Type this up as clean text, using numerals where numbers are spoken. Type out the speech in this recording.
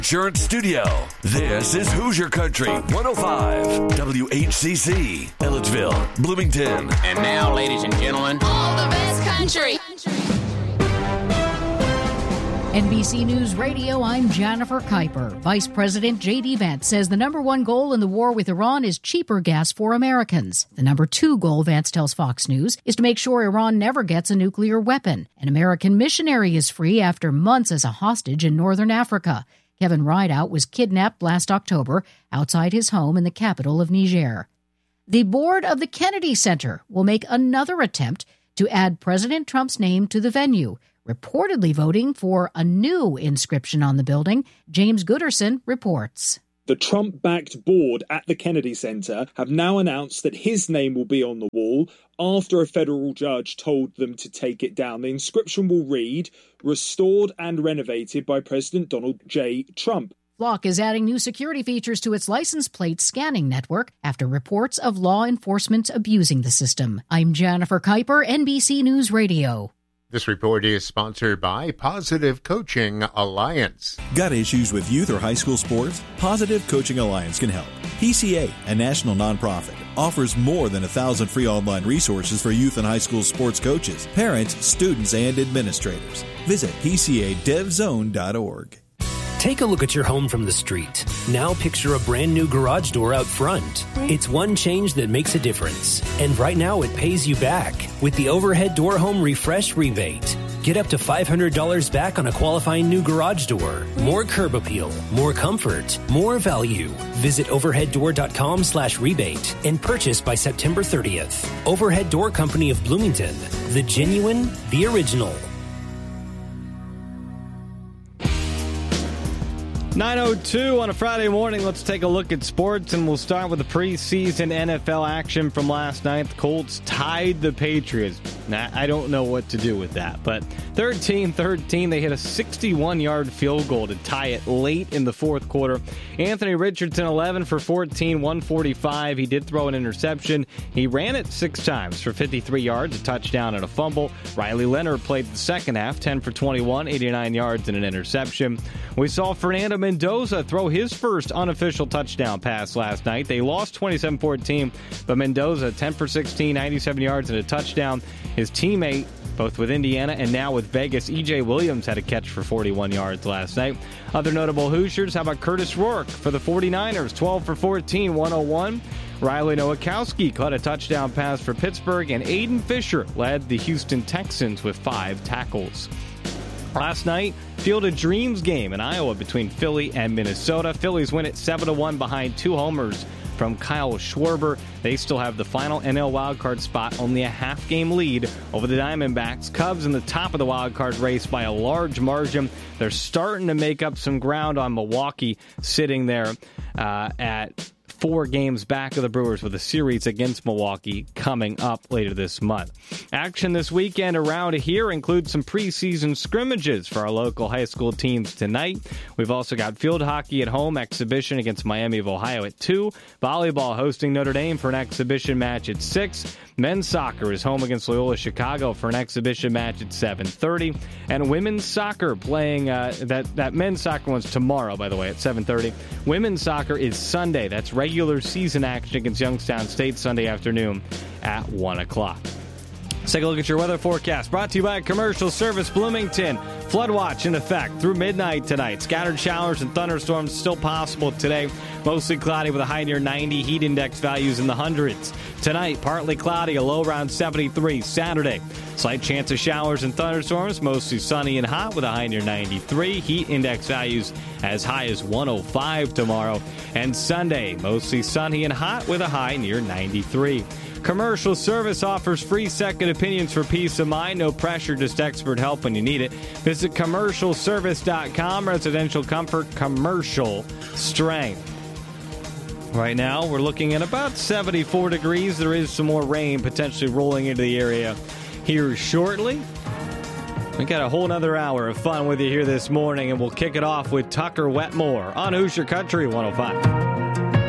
Insurance Studio. This is Hoosier Country 105 WHCC, Ellettsville, Bloomington. And now, ladies and gentlemen, all the best country. NBC News Radio, I'm Jennifer Kuiper. Vice President J.D. Vance says the number one goal in the war with Iran is cheaper gas for Americans. The number two goal, Vance tells Fox News, is to make sure Iran never gets a nuclear weapon. An American missionary is free after months as a hostage in northern Africa. Kevin Rideout was kidnapped last October outside his home in the capital of Niger. The board of the Kennedy Center will make another attempt to add President Trump's name to the venue, reportedly voting for a new inscription on the building. James Gooderson reports. The Trump-backed board at the Kennedy Center have now announced that his name will be on the wall after a federal judge told them to take it down. The inscription will read, "Restored and renovated by President Donald J. Trump." Flock is adding new security features to its license plate scanning network after reports of law enforcement abusing the system. I'm Jennifer Kuiper, NBC News Radio. This report is sponsored by Positive Coaching Alliance. Got issues with youth or high school sports? Positive Coaching Alliance can help. PCA, a national nonprofit, offers more than 1,000 free online resources for youth and high school sports coaches, parents, students, and administrators. Visit PCADevZone.org. Take a look at your home from the street. Now picture a brand new garage door out front. It's one change that makes a difference. And right now it pays you back with the Overhead Door Home Refresh Rebate. Get up to $500 back on a qualifying new garage door. More curb appeal, more comfort, more value. Visit overheaddoor.com/rebate and purchase by September 30th. Overhead Door Company of Bloomington. The genuine, the original. 9:02 on a Friday morning. Let's take a look at sports, and we'll start with the preseason NFL action from last night. The Colts tied the Patriots. Now, I don't know what to do with that, but 13-13, they hit a 61-yard field goal to tie it late in the fourth quarter. Anthony Richardson, 11 for 14, 145. He did throw an interception. He ran it 6 times for 53 yards, a touchdown and a fumble. Riley Leonard played the second half, 10 for 21, 89 yards and an interception. We saw Fernando Mendoza throw his first unofficial touchdown pass last night. They lost 27-14, but Mendoza, 10 for 16, 97 yards and a touchdown. His teammate, both with Indiana and now with Vegas, E.J. Williams had a catch for 41 yards last night. Other notable Hoosiers, how about Curtis Rourke for the 49ers, 12 for 14, 101. Riley Nowakowski caught a touchdown pass for Pittsburgh, and Aiden Fisher led the Houston Texans with 5 tackles. Last night, Field of Dreams game in Iowa between Philly and Minnesota. Phillies win it 7-1 behind 2 homers from Kyle Schwarber. They still have the final NL wildcard spot, only a half-game lead over the Diamondbacks. Cubs in the top of the wildcard race by a large margin. They're starting to make up some ground on Milwaukee, sitting there at 4 games back of the Brewers with a series against Milwaukee coming up later this month. Action this weekend around here includes some preseason scrimmages for our local high school teams tonight. We've also got field hockey at home exhibition against Miami of Ohio at 2. Volleyball hosting Notre Dame for an exhibition match at 6. Men's soccer is home against Loyola Chicago for an exhibition match at 7:30. And women's soccer playing, that men's soccer one's tomorrow, by the way, at 7:30. Women's soccer is Sunday. That's regular season action against Youngstown State Sunday afternoon at 1 o'clock. Let's take a look at your weather forecast. Brought to you by Commercial Service Bloomington. Flood watch in effect through midnight tonight. Scattered showers and thunderstorms still possible today. Mostly cloudy with a high near 90. Heat index values in the hundreds. Tonight, partly cloudy, a low around 73. Saturday, slight chance of showers and thunderstorms. Mostly sunny and hot with a high near 93. Heat index values as high as 105 tomorrow. And Sunday, mostly sunny and hot with a high near 93. Commercial Service offers free second opinions for peace of mind. No pressure, just expert help when you need it. Visit commercialservice.com. Residential comfort, commercial strength. Right now, we're looking at about 74 degrees. There is some more rain potentially rolling into the area here shortly. We got a whole nother hour of fun with you here this morning, and we'll kick it off with Tucker Wetmore on Hoosier Country 105.